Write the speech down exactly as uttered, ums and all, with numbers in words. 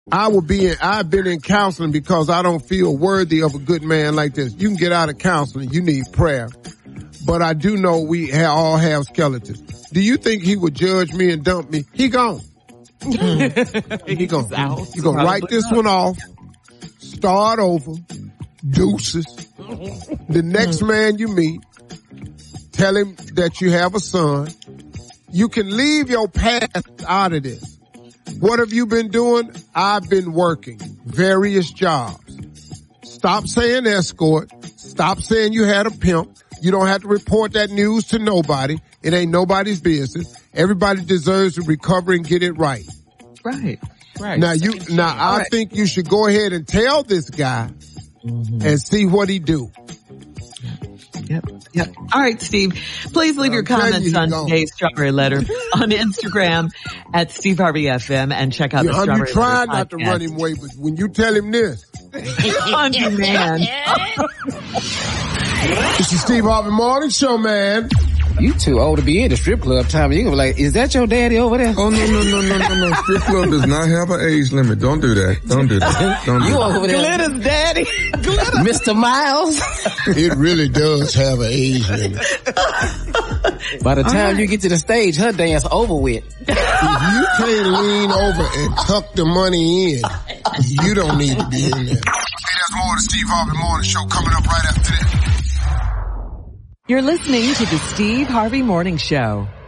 I will be in, I've been in counseling because I don't feel worthy of a good man like this. You can get out of counseling. You need prayer. But I do know we ha- all have skeletons. Do you think he would judge me and dump me? He gone. he gone. You gonna write this one off, start over, deuces. The next man you meet, tell him that you have a son. You can leave your past out of this. What have you been doing? I've been working various jobs. Stop saying escort. Stop saying you had a pimp. You don't have to report that news to nobody. It ain't nobody's business. Everybody deserves to recover and get it right. Right. Right. Now you, now I right. think you should go ahead and tell this guy mm-hmm. and see what he do. Yep. Yep. All right, Steve. Please leave your comments on today's Strawberry Letter on Instagram at Steve Harvey F M and check out yeah, the Strawberry Letter You try not podcast. to run him away, but when you tell him this. On demand. It's the Steve Harvey Morning Show, man. You too old to be in the strip club, Tommy. You gonna be like, is that your daddy over there? Oh, no, no, no, no, no, no. Strip club does not have an age limit. Don't do that. Don't do that. Don't do you that. over there. Glitter's daddy. Glitter. Mister Miles. It really does have an age limit. By the time right. you get to the stage, her dance over with. If you can't lean over and tuck the money in, you don't need to be in there. Hey, there's more of the Steve Harvey Morning Show coming up right after this. You're listening to the Steve Harvey Morning Show.